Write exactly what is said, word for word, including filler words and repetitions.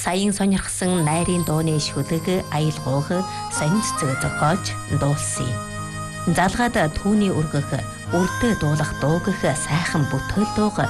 саяын сонирхсан найрын дууны шүлэг аялгууг сонирцэг зохиож дуулсан юм. Залгаад түүний өргөх, үрдө дуулах дуугах сайхан бүтээл дууг